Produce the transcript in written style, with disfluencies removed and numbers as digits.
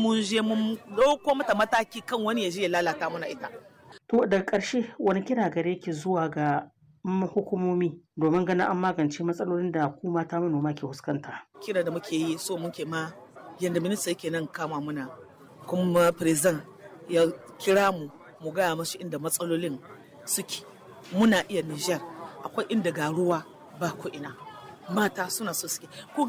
mun je mun ɗauko mata mataki kan wani ya je ya lalata mana ita. To daga ƙarshe wani kira gare ki zuwa ga hukumomi domin ganin an magance matsalolin da ku mata manoma ke fuskanta? Kira da muke yi so muke ma yadda minista yake nan kama muna kuma president ya kira mu gaya mashi inda matsalolin suke. Muna iya Nijar akwai inda ga ruwa ba ko ina mata suna so suke